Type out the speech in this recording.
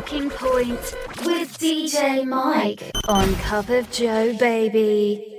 Talking Point with DJ Mike on Cup of Joe, baby.